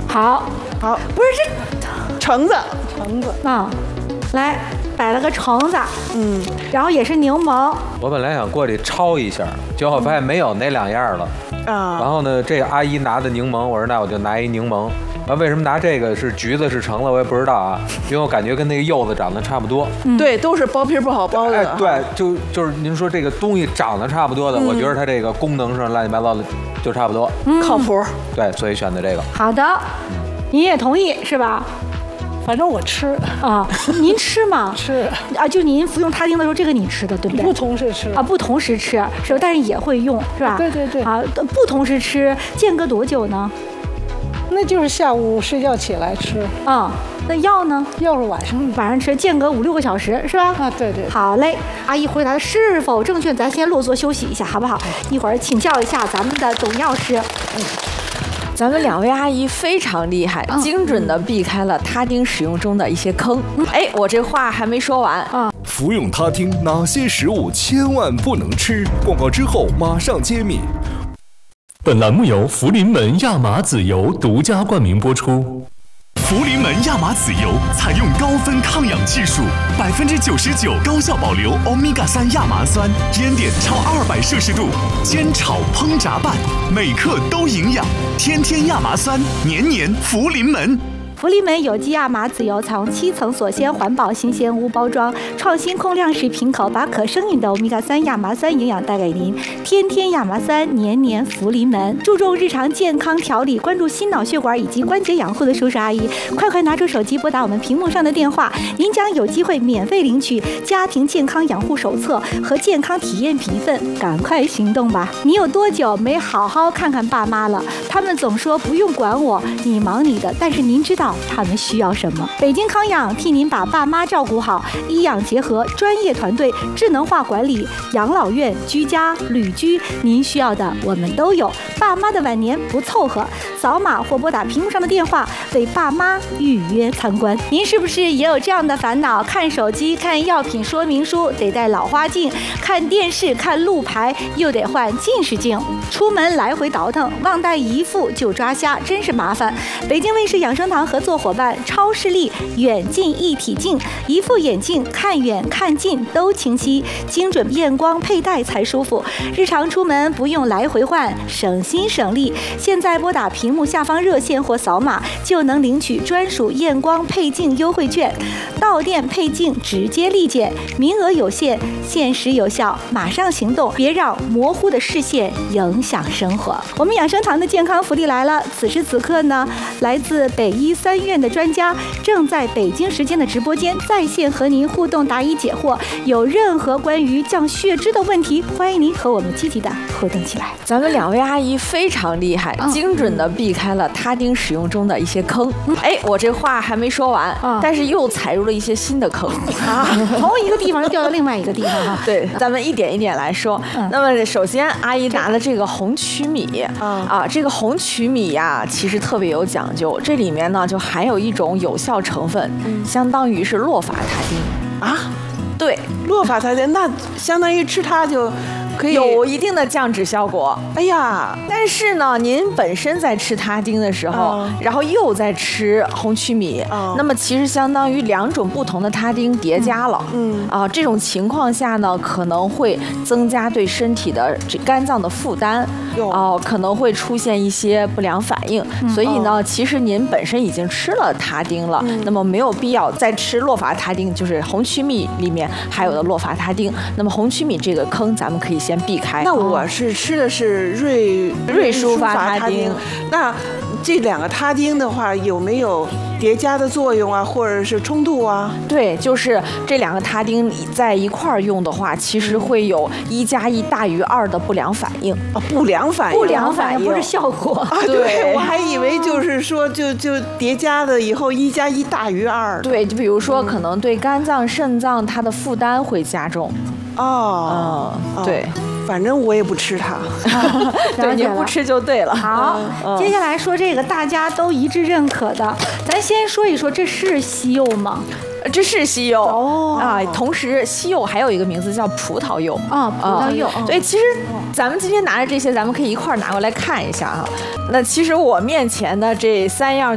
好， 不是这橙子啊，来摆了个橙子，然后也是柠檬。 我本来想过去抄一下，结果发现没有那2样了。然后呢，这个阿姨拿的柠檬，我说那我就拿一柠檬。为什么拿这个是橘子是橙子，我也不知道啊，因为我感觉跟那个柚子长得差不多。 对，都是剥皮不好剥的。 对，就是您说这个东西长得差不多的，我觉得它这个功能上乱七八糟的就差不多， 靠谱。 对，所以选的这个。 好的，您也同意是吧？ 反正我吃啊，您吃吗？ 吃啊，就您服用他汀的时候，这个你吃的对不对？ 不同时吃啊，不同时吃是吧？但是也会用是吧？ 对对对。 啊，不同时吃，间隔多久呢？ 那就是下午睡觉起来吃。 啊，那药呢？ 药是晚上吃，间隔5、6个小时是吧？ 啊，对对。 好嘞，阿姨回答的是否正确？咱先落座休息一下，好不好？一会儿请教一下咱们的董药师。 咱们2位阿姨非常厉害，精准的避开了他汀使用中的一些坑。我这话还没说完啊。 服用他汀哪些食物千万不能吃？广告之后马上揭秘。 本栏目由福临门亚麻籽油独家冠名播出。 福临门亚麻籽油采用高分抗氧技术，99%高效保留欧米伽3亚麻酸，烟点超200摄氏度，煎炒烹炸拌，每克都营养。天天亚麻酸，年年福临门。 福临门有机亚麻籽油采用7层锁鲜环保新鲜无包装，创新控量式瓶口，把可生饮的欧米伽3亚麻酸营养带给您。天天亚麻酸，年年福临门。注重日常健康调理，关注心脑血管以及关节养护的叔叔阿姨，快拿出手机拨打我们屏幕上的电话，您将有机会免费领取家庭健康养护手册和健康体验品一份，赶快行动吧！你有多久没好好看看爸妈了？他们总说不用管我，你忙你的，但是您知道他们需要什么？北京康养替您把爸妈照顾好，医养结合，专业团队，智能化管理，养老院、居家、旅居，您需要的我们都有。爸妈的晚年不凑合，扫码或拨打屏幕上的电话为爸妈预约参观。您是不是也有这样的烦恼？看手机、看药品说明书得戴老花镜，看电视、看路牌又得换近视镜，出门来回倒腾，忘带一副就抓瞎，真是麻烦。北京卫视养生堂合作伙伴超视力远近一体镜，一副眼镜看远看近都清晰，精准验光佩戴才舒服。日常出门不用来回换，省心省力。现在拨打屏幕下方热线或扫码就能领取专属验光配镜优惠券，到店配镜直接立减，名额有限，限时有效，马上行动，别让模糊的视线影响生活。我们养生堂的健康福利来了，此时此刻呢，来自北医3院的专家正在北京时间的直播间在线和您互动答疑解惑，有任何关于降血脂的问题，欢迎您和我们积极的互动起来。 咱们2位阿姨非常厉害，精准的避开了他汀使用中的一些坑。我这话还没说完，但是又踩入了一些新的坑啊，从一个地方又掉到另外一个地方哈。 对，咱们一点一点来说。那么首先，阿姨拿的这个红曲米这个红曲米呀，其实特别有讲究，这里面呢就含有一种有效成分，相当于是洛法他汀啊。 对， 洛法他汀，那相当于吃它就可以有一定的降脂效果。 哎呀， 但是呢，您本身在吃他汀的时候，然后又在吃红曲米，那么其实相当于2种不同的他汀叠加了。这种情况下呢，可能会增加对身体的肝脏的负担，可能会出现一些不良反应。所以呢，其实您本身已经吃了他汀了，那么没有必要再吃洛法他汀，就是红曲米里面还有的洛法他汀。那么红曲米这个坑，咱们可以先避开。 那我是吃的是瑞舒法他汀，那这2个他汀的话有没有叠加的作用啊，或者是冲突啊？ 对，就是这2个他汀在一块儿用的话，其实会有1+1大于2的不良反应。 不良反应不是效果啊？对，我还以为就是说就叠加了以后1+1大于2。 对，就比如说可能对肝脏、肾脏它的负担会加重。对。 反正我也不吃它， 对，你不吃就对了。 好，接下来说这个大家都一致认可的，咱先说一说，这是西柚吗？ 这是西柚同时西柚还有一个名字叫葡萄柚葡萄柚。 对，其实咱们今天拿着这些，咱们可以一块儿拿过来看一下哈。那其实我面前的这3样